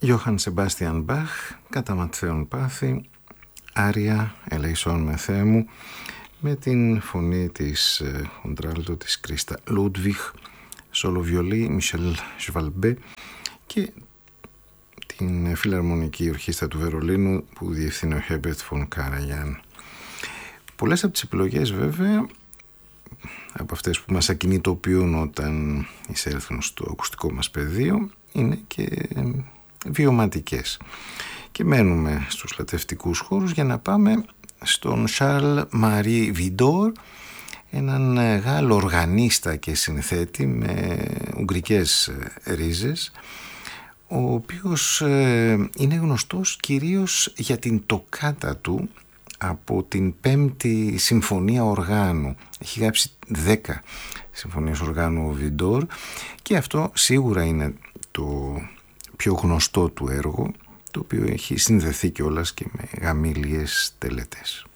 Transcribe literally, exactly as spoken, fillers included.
Johann Sebastian Bach, κατά ματθαίον πάθη, άρια ελεησόν με Θεέ μου, με την φωνή της κοντράλτο της Κρίστα Λούντβιχ, σολοβιολί Μισελ Σβαλμπέ και την φιλαρμονική ορχήστρα του Βερολίνου που διευθύνει ο Χέρμπερτ φον Καραγιάν. Πολλές από τις επιλογές βέβαια, από αυτές που μας ακινητοποιούν όταν εισέλθουν στο ακουστικό μας πεδίο, είναι και βιωματικές. Και μένουμε στους λατευτικούς χώρους για να πάμε στον Charles Marie Widor, έναν Γάλλο οργανίστα και συνθέτη με ουγγρικές ρίζες, ο οποίος είναι γνωστός κυρίως για την τοκάτα του από την πέμπτη συμφωνία οργάνου. Έχει γράψει δέκα συμφωνίες οργάνου ο Βιντόρ και αυτό σίγουρα είναι το πιο γνωστό του έργο, το οποίο έχει συνδεθεί κιόλας και με γαμήλιες τελετές.